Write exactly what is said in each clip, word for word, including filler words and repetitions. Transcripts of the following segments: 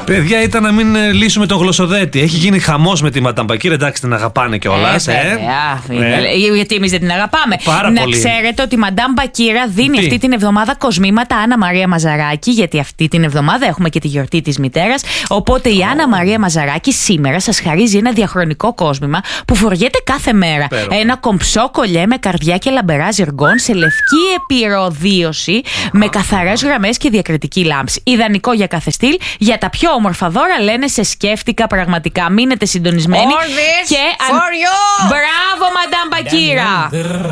Παιδιά, ήταν να μην ε, λύσουμε τον γλωσσοδέτη. Έχει γίνει χαμός με τη Μαντάμ Μπακίρα. Εντάξει, την αγαπάνε κιόλας. Ε, ε. ε. Γιατί εμείς δεν την αγαπάμε. Πάρα να πολύ. ξέρετε ότι η Μαντάμ Μπακίρα δίνει Τι? αυτή την εβδομάδα κοσμήματα Άννα Μαρία Μαζαράκη. Γιατί αυτή την εβδομάδα έχουμε και τη γιορτή της μητέρας. Οπότε η Άννα Μαρία Μαζαράκη σήμερα σας χαρίζει ένα διαχρονικό κόσμημα που φοριέται κάθε μέρα. Πέρα. Ένα κομψό κολλιέ με καρδιά και λαμπερά ζυργών σε λευκή επιρροδίωση με καθαρές γραμμές και διακριτική λάμψη. Ιδανικό για κάθε στυλ. Για τα πιο όμορφα δώρα λένε σε σκέφτηκα πραγματικά. Μείνετε συντονισμένοι. All this και for you. Μπράβο, Μαντάμ Μπακίρα.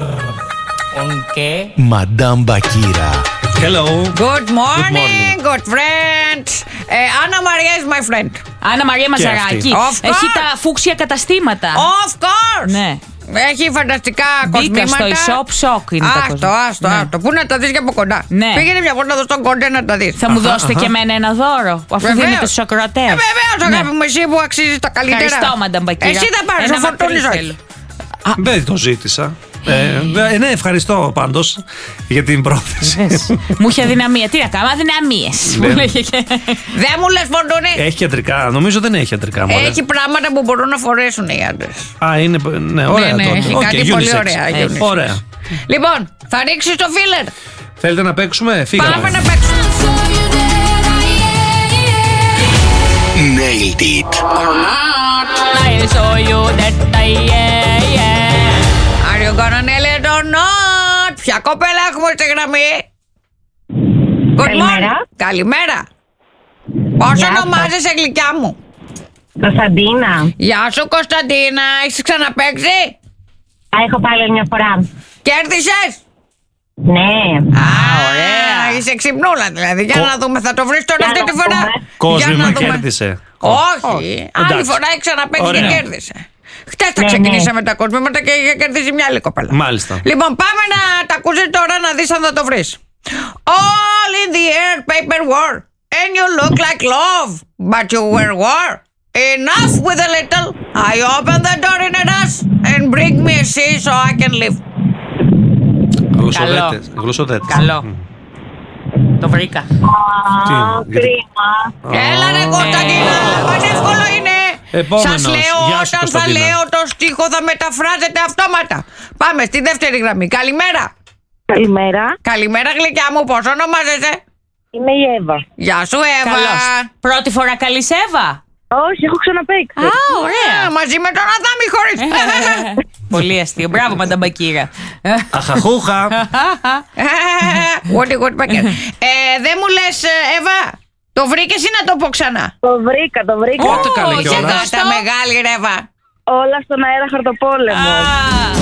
Μαντάμ Μπακίρα. Hello. Good morning, morning. good friends. Uh, Anna Maria is my friend. Άννα Μαρία Μαζαράκη. Of Έχει course. τα φούξια καταστήματα. Of course. Ναι. Έχει φανταστικά Μπήκα κοσμήματα. στο e-shop, σοκ είναι τα Άστο, κοσμήματα. άστο, Ναι. άστο. Πού να τα δεις και από κοντά. Ναι. Πήγαινε μια φορά εδώ στον κόντε να τα δεις. Θα μου Αχα, δώσετε αχα. και εμένα ένα δώρο, αφού Βεβαίως. δίνετε στους ακροατές. Ε, βεβαίως, αγάπη μου, εσύ που αξίζεις τα καλύτερα. Ευχαριστώ, Μαντάμ Μπακίρα. Εσύ θα πάρεις, Ένα ο Φορτούνης μακρύ όχι. θέλω. Δεν το ζήτησα. Ε, ε, ναι, ευχαριστώ πάντως για την πρόθεση. Μου είχε αδυναμία. Τι να κάνω, αδυναμίες. Μου Ναι. λέγε και- Δεν μου λες, Φορτούνη. Έχει ιατρικά, νομίζω δεν έχει ιατρικά. μωρέ. Έχει πράγματα που μπορούν να φορέσουν οι άντρες. Α, είναι. Ναι, ωραία ναι, τότε. έχει Οκ, κάτι πολύ unisex. ωραία, Έχει. unisex. Ωραία. Λοιπόν, θα ρίξεις το φίλερ. Θέλετε να παίξουμε, φύγαμε. Πάμε να παίξουμε. Nailed it. I saw you that I, yeah, yeah. Are you gonna nail it or not? Ποια κοπέλα έχουμε στη γραμμή? Good Καλημέρα. morning. Καλημέρα. Πώς Γεια σας. ονομάζεσαι, γλυκιά μου? Κωνσταντίνα. Γεια σου, Κωνσταντίνα. Έχεις ξαναπαίξει? Α, έχω πάλι μια φορά. Κέρδισες? Ναι. Α, ωραία. Είσαι ξυπνούλα δηλαδή. Για Κο- να δούμε, θα το βρεις τώρα Για αυτή να τη φορά? δούμε. Για Κόσμημα να δούμε. κέρδισε. Όχι. Άλλη Εντάξει. φορά έχει ξαναπαίξει και Ωραία. κέρδισε. Χτες τα Ναι, ξεκινήσαμε τα κοσμήματα και είχε κερδίσει μια άλλη κοπέλα. Μάλιστα. Λοιπόν, πάμε να τα ακούσεις τώρα να δεις αν θα το βρεις. All in the air, paper war. And you look like love, but you were war. Enough with a little. I open the door in a rush and bring me a sea so I can live. Γλωσσοδέτες. Γλωσσοδέτες. Καλό. Το βρήκα. Τι, Α, γιατί- κρίμα. Έλα ρε Κωνσταντίνα, πανεύκολο είναι. Επόμενος. Σας λέω, Γεια σου, όταν θα Κωνσταντίνα. λέω το στίχο θα μεταφράζεται αυτόματα. Πάμε στη δεύτερη γραμμή. Καλημέρα. Καλημέρα. Καλημέρα, γλυκιά μου, πώς ονομάζεσαι? Είμαι η Εύα. Γεια σου, Εύα. Καλώς. Πρώτη φορά καλή Εύα. Όχι, έχω ξαναπαίξει. Α, ωραία. Α, μαζί με τον Αδάμι χωρίς. Πολύ αστείο. Μπράβο, Μαντάμ Μπακίρα. Αχαχούχα. What a good packet. Ε, Δεν μου λες, ε, Εύα, το βρήκες ή να το πω ξανά? Το βρήκα, το βρήκα. Πότε καλή για κιόλας. δώσ' το. Τα μεγάλη, Ρεύα. Όλα στον αέρα χαρτοπόλεμο. Α,